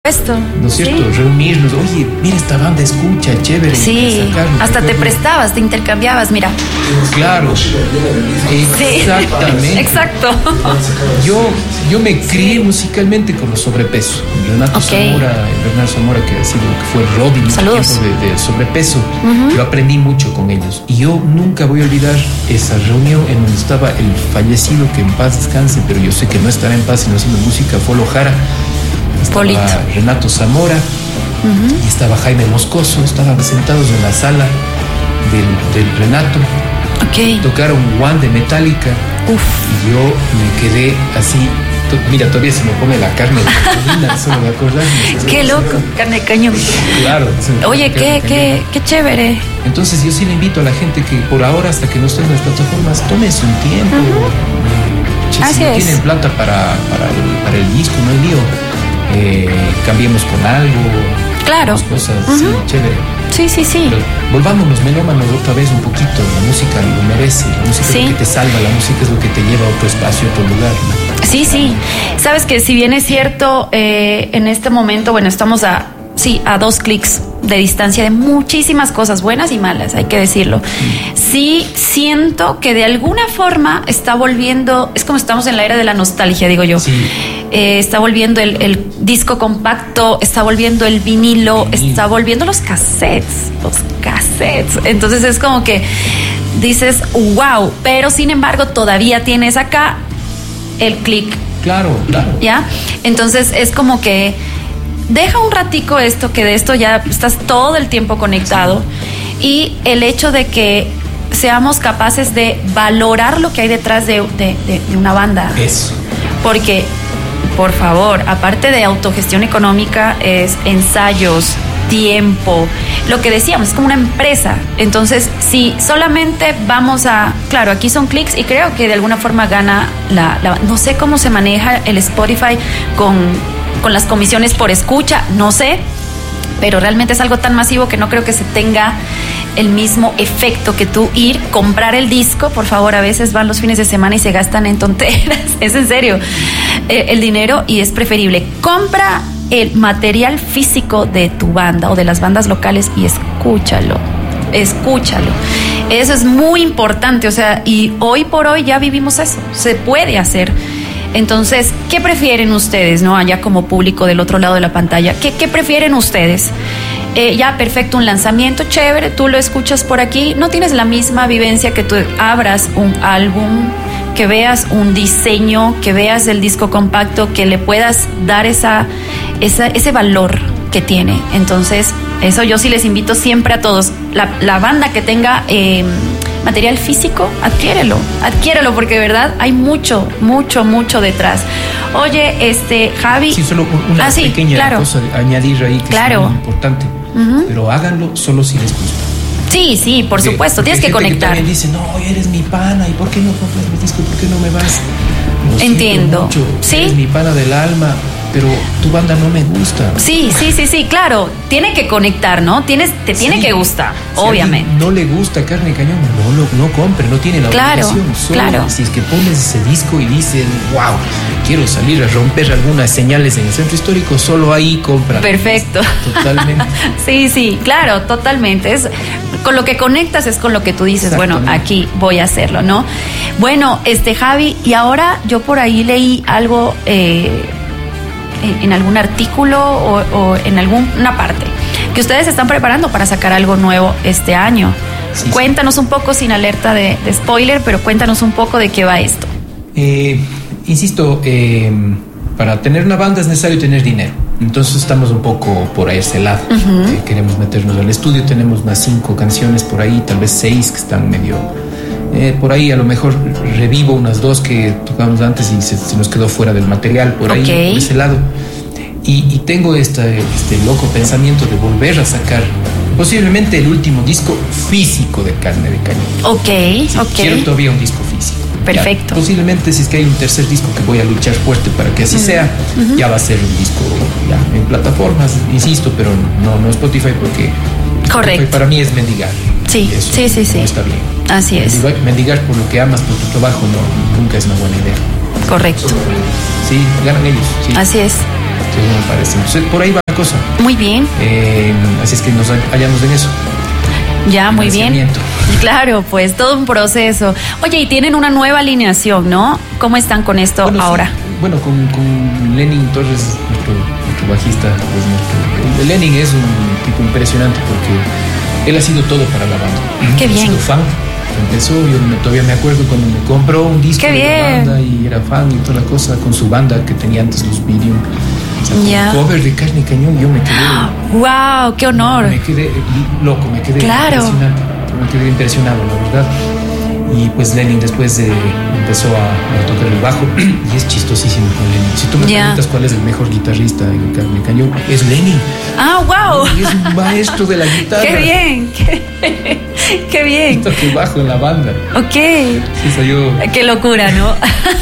supuesto. ¿No es cierto? Sí. Reunirnos, oye, mira esta banda, escucha, chévere. Sí, sacarlo, hasta te prestabas, te intercambiabas, mira. Claro, exactamente. Sí. Exacto. Yo me crié musicalmente con los Sobrepeso. Renato Zamora, Bernardo Zamora, que ha sido que fue Robin en tiempo de Sobrepeso. Yo aprendí mucho con ellos. Y yo nunca voy a olvidar esa reunión en donde estaba el fallecido, que en paz descanse, pero yo sé que no estará en paz sino haciendo música, Polo Jara. Estaba Renato Zamora y estaba Jaime Moscoso. Estaban sentados en la sala del Renato. Tocaron One de Metallica. Y yo me quedé así. Mira, todavía se me pone la carne de gallina, solo de acordarme. Qué loco, carne de cañón. Claro. Oye, qué chévere. Entonces yo sí le invito a la gente que por ahora, hasta que no estén en las plataformas, tómense un tiempo. Si no tienen plata para el disco, no hay lío. Cambiemos con algo. Claro. Cosas chévere. Sí. Pero volvámonos melómanos otra vez un poquito. La música lo merece. La música es lo que te salva. La música es lo que te lleva a otro espacio, a otro lugar, ¿no? Sí. Sabes que si bien es cierto, en este momento, bueno, estamos a 2 clics de distancia de muchísimas cosas buenas y malas, hay que decirlo. Sí, siento que de alguna forma está volviendo, es como estamos en la era de la nostalgia, digo yo. Sí. Está volviendo el disco compacto, está volviendo el vinilo, está volviendo los cassettes. Entonces es como que dices, wow, pero sin embargo todavía tienes acá el clic. Claro. ¿Ya? Entonces es como que deja un ratico esto, que de esto ya estás todo el tiempo conectado. Y el hecho de que seamos capaces de valorar lo que hay detrás de una banda. Eso. Porque, por favor, aparte de autogestión económica, es ensayos, tiempo, lo que decíamos, es como una empresa. Entonces, si solamente vamos a, claro, aquí son clics y creo que de alguna forma gana no sé cómo se maneja el Spotify con las comisiones por escucha, no sé, pero realmente es algo tan masivo que no creo que se tenga el mismo efecto que tú comprar el disco. Por favor, a veces van los fines de semana y se gastan en tonteras, es en serio, el dinero, y es preferible. Compra el material físico de tu banda o de las bandas locales y escúchalo. Eso es muy importante, o sea, y hoy por hoy ya vivimos eso, se puede hacer. Entonces, ¿qué prefieren ustedes, no? Allá como público del otro lado de la pantalla, ¿qué prefieren ustedes? Ya, perfecto, un lanzamiento chévere, tú lo escuchas por aquí, no tienes la misma vivencia que tú abras un álbum, que veas un diseño, que veas el disco compacto, que le puedas dar ese valor que tiene. Entonces, eso yo sí les invito siempre a todos. La banda que tenga material físico, adquiérelo, porque de verdad hay mucho detrás. Oye, Javi. Sí, solo una pequeña cosa de añadir ahí que es muy importante. Pero háganlo solo si les gusta. Sí, por supuesto, tienes que conectar. Que también dice, no, eres mi pana, ¿y por qué no compras mi disco? ¿Por qué no me vas? Entiendo. Sí. Eres mi pana del alma, pero tu banda no me gusta. Sí, claro. Tiene que conectar, ¿no? Te tiene que gustar, si obviamente. No le gusta Carne de Cañón, no compre, no tiene la obligación. Claro. Si es que pones ese disco y dices, wow, quiero salir a romper algunas señales en el centro histórico, solo ahí compra. Perfecto. Totalmente. Sí, claro, totalmente. Es con lo que conectas, es con lo que tú dices, bueno, aquí voy a hacerlo, ¿no? Bueno, Javi, y ahora yo por ahí leí algo en algún artículo o en alguna parte, que ustedes se están preparando para sacar algo nuevo este año. Sí, cuéntanos un poco, sin alerta de spoiler, pero cuéntanos un poco de qué va esto. Insisto, para tener una banda es necesario tener dinero. Entonces estamos un poco por ese lado. Queremos meternos al estudio, tenemos unas 5 canciones por ahí, tal vez 6 que están medio... por ahí a lo mejor revivo unas 2 que tocamos antes y se nos quedó fuera del material, por ahí, por ese lado. Y tengo este loco pensamiento de volver a sacar posiblemente el último disco físico de Carne de Cañón. Quiero todavía un disco físico. Perfecto. Ya, posiblemente si es que hay un tercer disco que voy a luchar fuerte para que así sea, ya va a ser un disco ya en plataformas, insisto, pero no Spotify, porque Spotify para mí es mendigar. Sí. No está bien. Así es. Mendigar por lo que amas, por tu trabajo, nunca es una buena idea. Correcto. Sí, ganan ellos. Sí. Así es. Sí. según me parece. Entonces, por ahí va la cosa. Muy bien. Así es que nos hallamos en eso. Ya, muy bien. Claro, pues todo un proceso. Oye, y tienen una nueva alineación, ¿no? ¿Cómo están con esto ahora? Sí. Bueno, con Lenin Torres, nuestro bajista, pues Lenin es un tipo impresionante porque él ha sido todo para la banda. Qué bien. Ha sido fan. Empezó, yo todavía me acuerdo cuando me compró un disco de la banda y era fan y toda la cosa con su banda que tenía antes los Videum. Cover de Carne y Cañón, yo me quedé. ¡Wow! ¡Qué honor! Me quedé loco, me quedé impresionante. Me quedé impresionado, la verdad. Y pues Lenin después empezó a tocar el bajo y es chistosísimo con Lenin. Si tú me preguntas cuál es el mejor guitarrista de Carne y Cañón, es Lenin. ¡Ah, wow! Y es un maestro de la guitarra. ¡Qué bien! ¡Qué bien! Toca el bajo en la banda. Ok. Sí, yo... ¡Qué locura!, ¿no?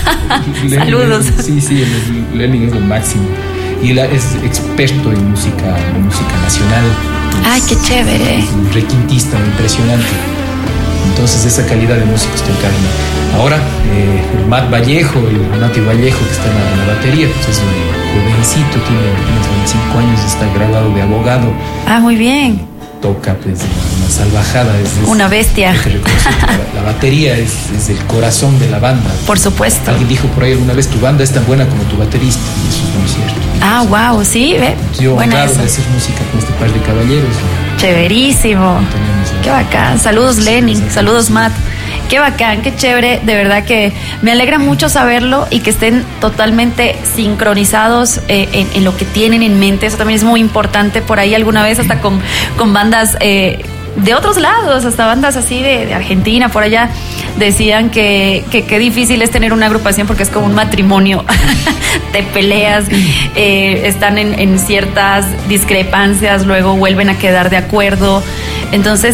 Saludos. Sí, Lenin es lo máximo. Y él es experto en música nacional. ¡Ay, qué chévere! Es un requintista impresionante. Entonces esa calidad de música está en Carne. Ahora, el Matt Vallejo, el Nati Vallejo, que está en la batería, pues es un jovencito, tiene 25 años, está graduado de abogado. Ah, muy bien. Toca pues una salvajada. Una bestia. La batería es el corazón de la banda. Por supuesto. Alguien dijo por ahí alguna vez, tu banda es tan buena como tu baterista, y eso es muy cierto. Ah, wow, sí, ve. Yo honrado de hacer música con este par de caballeros. Chéverísimo. Qué bacán. Saludos, Lenin. Saludos, Matt. Qué bacán, qué chévere. De verdad que me alegra mucho saberlo y que estén totalmente sincronizados en lo que tienen en mente. Eso también es muy importante. Por ahí alguna vez hasta con bandas de otros lados, hasta bandas así de Argentina, por allá, decían que difícil es tener una agrupación porque es como un matrimonio. Te peleas, están en ciertas discrepancias, luego vuelven a quedar de acuerdo. Entonces,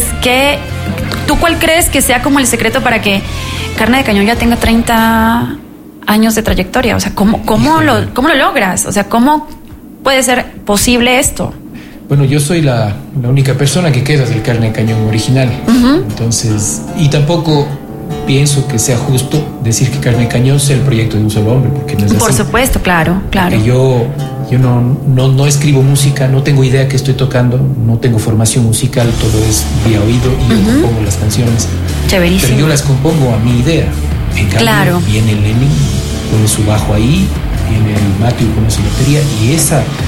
¿tú cuál crees que sea como el secreto para que Carne de Cañón ya tenga 30 años de trayectoria? O sea, ¿cómo lo logras? O sea, ¿cómo puede ser posible esto? Bueno, yo soy la única persona que queda del Carne de Cañón original. Entonces, y tampoco pienso que sea justo decir que Carne de Cañón sea el proyecto de un solo hombre, porque no es así. Por supuesto, claro. Porque yo no escribo música, no tengo idea que estoy tocando, no tengo formación musical, todo es vía oído y yo compongo las canciones. Chéverísimo. Pero yo las compongo a mi idea. En cambio, viene Lenin, pone su bajo ahí, viene el Matthew, pone su batería y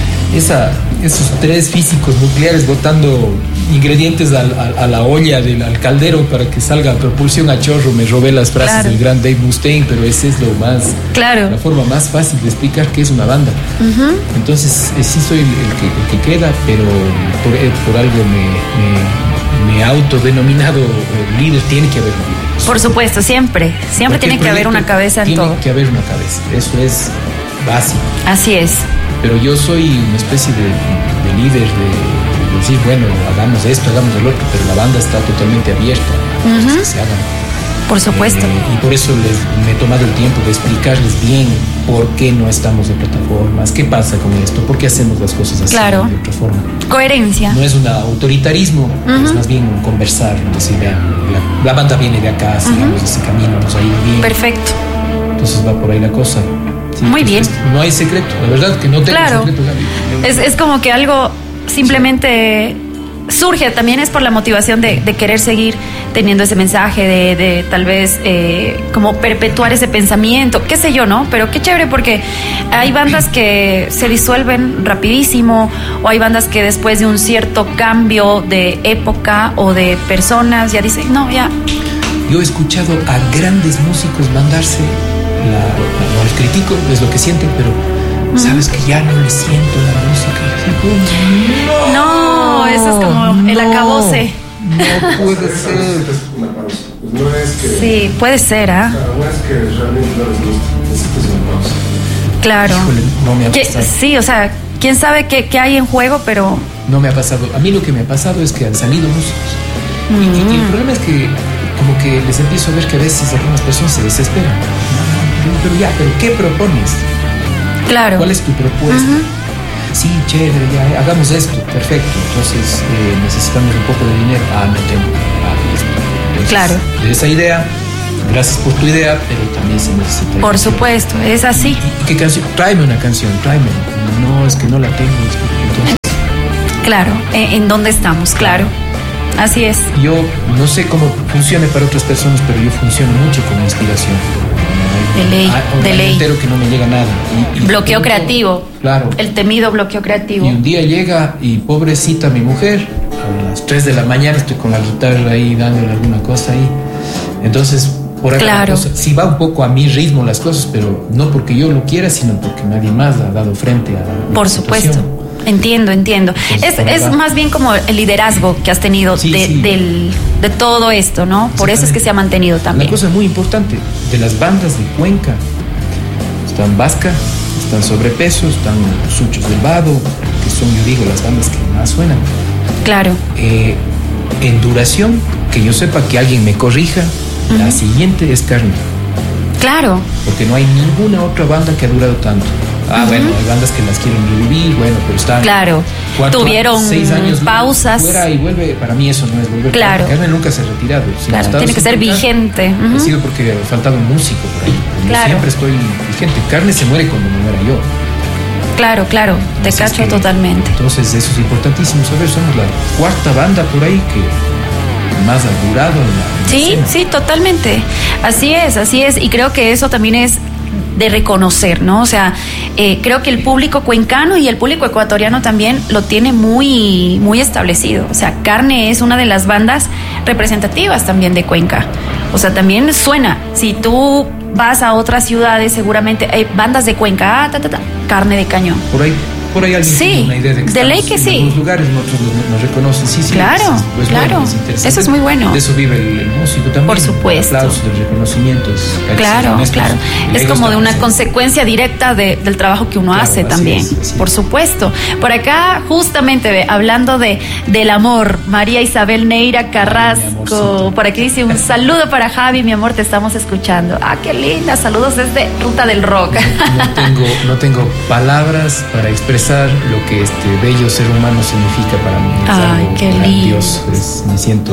esos tres físicos nucleares botando ingredientes a la olla, al caldero para que salga propulsión a chorro. Me robé las frases del gran Dave Mustaine, pero ese es la forma más fácil de explicar qué es una banda. Entonces sí soy el que queda, pero por algo me autodenominado líder. Tiene que haber un líder. Por supuesto, siempre tiene que haber una cabeza en todo. Tiene que haber una cabeza, eso es básico. Así es. Pero yo soy una especie de líder, de decir, bueno, hagamos esto, hagamos el otro, pero la banda está totalmente abierta a las cosas que se hagan. Por supuesto. Y por eso me he tomado el tiempo de explicarles bien por qué no estamos en plataformas, qué pasa con esto, por qué hacemos las cosas así, de otra forma. Coherencia. No es un autoritarismo, es más bien un conversar, decir, vean, la banda viene de acá, sigamos ese camino, nos ha ido bien. Perfecto. Entonces va por ahí la cosa. Sí, muy bien. No hay secreto, la verdad que no tengo secreto, Gaby. Es como que algo simplemente surge, también es por la motivación de querer seguir teniendo ese mensaje, de tal vez como perpetuar ese pensamiento, qué sé yo, ¿no? Pero qué chévere porque hay bandas que se disuelven rapidísimo o hay bandas que después de un cierto cambio de época o de personas ya dicen, no, ya. Yo he escuchado a grandes músicos mandarse, no les critico, es lo que sienten, pero sabes que ya no les siento la música. No, eso es como el acabose. No puede ser. Una pausa. Pues no es que. Sí, puede ser, ¿ah? No es que realmente no les guste, necesitas una pausa. Claro. Híjole, no me ha pasado. Sí, o sea, quién sabe qué hay en juego, pero. No me ha pasado. A mí lo que me ha pasado es que han salido músicos. Y el problema es que como que les empiezo a ver que a veces algunas personas se desesperan. Pero ¿qué propones? Claro. ¿Cuál es tu propuesta? Sí, chévere, ya, hagamos esto, perfecto. Entonces necesitamos un poco de dinero. No tengo. Listo. Entonces, claro. De esa idea gracias por tu idea, pero también se necesita. Por supuesto, es así. ¿Y qué canción? Tráeme una canción, tráeme. No, es que no la tengo. Entonces... Claro, ¿en dónde estamos? Claro, así es. Yo no sé cómo funcione para otras personas, pero yo funciono mucho con inspiración. De ley. Entero que no me llega nada. Y bloqueo creativo. Claro. El temido bloqueo creativo. Y un día llega y pobrecita mi mujer, a las 3 de la mañana estoy con la guitarra ahí dándole alguna cosa ahí. Entonces, por ahí sí va un poco a mi ritmo las cosas, pero no porque yo lo quiera, sino porque nadie más ha dado frente a por supuesto. Situación. Entiendo. Entonces, es más bien como el liderazgo que has tenido de todo esto, ¿no? Por eso es que se ha mantenido también. Una cosa muy importante, de las bandas de Cuenca, están Vasca, están Sobrepeso, están Suchos del Vado, que son, yo digo, las bandas que más suenan. Claro. En duración, que yo sepa, que alguien me corrija, la siguiente es Carne. Claro. Porque no hay ninguna otra banda que ha durado tanto. Bueno, hay bandas que las quieren revivir, bueno, pero están... Claro, tuvieron 6 años pausas. Fuera y vuelve, para mí eso no es volver. Claro. Carne nunca se ha retirado. Claro, tiene que ser vigente. Ha sido porque ha faltado un músico por ahí. Yo siempre estoy vigente. Carne se muere cuando me muera yo. Claro, te cacho totalmente. Entonces eso es importantísimo saber, somos la 4ª banda por ahí que más ha durado en la escena. Sí, totalmente. Así es, y creo que eso también es de reconocer, ¿no? O sea, creo que el público cuencano y el público ecuatoriano también lo tiene muy, muy establecido. O sea, Carne es una de las bandas representativas también de Cuenca. O sea, también suena. Si tú vas a otras ciudades, seguramente hay bandas de Cuenca, Carne de Cañón. Por ahí alguien tiene una idea de que ley que en algunos lugares nosotros nos reconocen. Sí, claro, pues claro. Bueno, eso es muy bueno. De eso vive el músico también. Por supuesto. El aplauso, el reconocimiento. Claro. Es como de una consecuencia directa del trabajo que uno hace también. Así es. Por supuesto. Por acá, justamente, hablando del amor, María Isabel Neira Carrasco. Por aquí dice un saludo para Javi, mi amor, te estamos escuchando. Qué linda. Saludos desde Ruta del Rock. No tengo palabras para expresar lo que este bello ser humano significa para mí. Es algo qué lindo. Me siento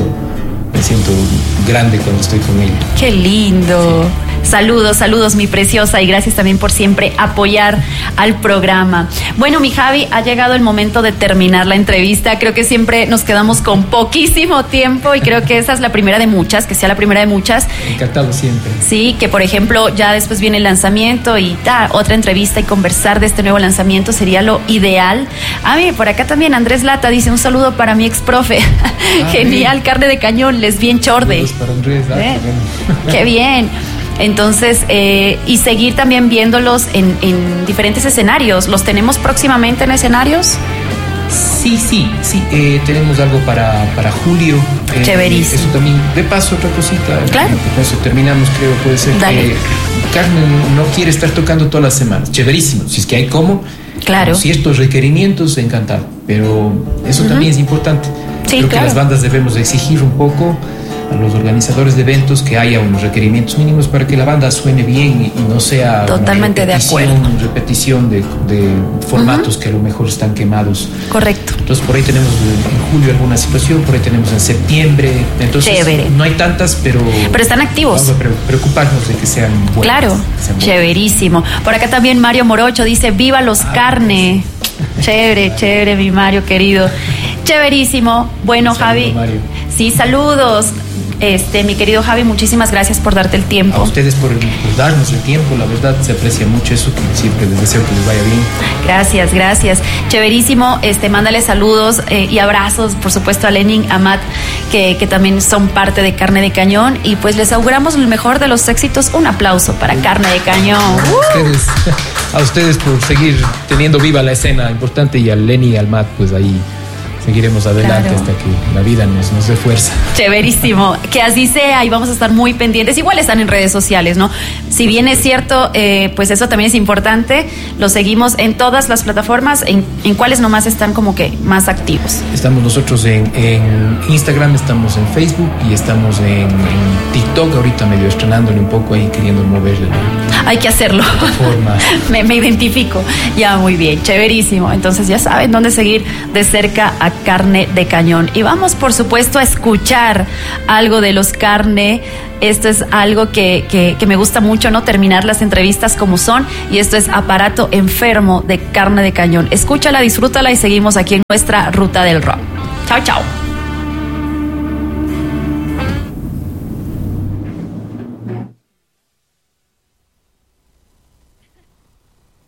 grande cuando estoy con él. Qué lindo. Sí. Saludos mi preciosa, y gracias también por siempre apoyar al programa. Bueno, mi Javi, ha llegado el momento de terminar la entrevista. Creo que siempre nos quedamos con poquísimo tiempo y creo que esa es la primera de muchas, que sea la primera de muchas. Encantado siempre. Sí, que por ejemplo ya después viene el lanzamiento y otra entrevista y conversar de este nuevo lanzamiento sería lo ideal. Mire, por acá también Andrés Lata dice un saludo para mi ex profe. Genial, bien. Carne de Cañón, les bien chorde. Para Andrés Lata. Qué bien. Entonces, y seguir también viéndolos en diferentes escenarios. ¿Los tenemos próximamente en escenarios? Sí, tenemos algo para julio. Chéverísimo. Eso también, de paso, otra cosita. Claro. Con eso terminamos, creo, puede ser. Dale. Carmen no quiere estar tocando todas las semanas. Chéverísimo, si es que hay cómo. Claro. Con ciertos requerimientos, encantado. Pero eso también es importante. Sí, creo que las bandas debemos exigir un poco a los organizadores de eventos que haya unos requerimientos mínimos para que la banda suene bien y no sea totalmente de acuerdo. Repetición de formatos que a lo mejor están quemados. Correcto. Entonces por ahí tenemos en julio alguna situación, por ahí tenemos en septiembre. Entonces chévere. No hay tantas, pero están activos. Vamos a preocuparnos de que sean buenas. Claro, chéverísimo. Por acá también Mario Morocho dice, ¡viva los Carne! Chévere, mi Mario querido. Chéverísimo. Bueno, Javi. Mario. Sí, saludos. Mi querido Javi, muchísimas gracias por darte el tiempo. A ustedes por darnos el tiempo, la verdad se aprecia mucho eso, que siempre les deseo que les vaya bien. Gracias. Chéverísimo, mándale saludos y abrazos, por supuesto, a Lenin, a Matt, que también son parte de Carne de Cañón, y pues les auguramos el mejor de los éxitos. Un aplauso para Carne de Cañón. A ustedes por seguir teniendo viva la escena importante, y al Lenny y al Matt, pues ahí seguiremos adelante hasta que la vida nos dé fuerza. Chéverísimo, que así sea, y vamos a estar muy pendientes. Igual están en redes sociales, ¿no? Si bien es cierto, pues eso también es importante. Los seguimos en todas las plataformas. ¿En cuáles nomás están como que más activos? Estamos nosotros en Instagram, estamos en Facebook y estamos en TikTok, ahorita medio estrenándole un poco ahí, queriendo moverle. Hay que hacerlo. Me identifico. Ya, muy bien, chéverísimo. Entonces ya saben dónde seguir de cerca a Carne de Cañón. Y vamos, por supuesto, a escuchar algo de los Carne. Esto es algo que me gusta mucho, ¿no? Terminar las entrevistas como son. Y esto es Aparato Enfermo de Carne de Cañón. Escúchala, disfrútala y seguimos aquí en nuestra ruta del rock. Chao, chao.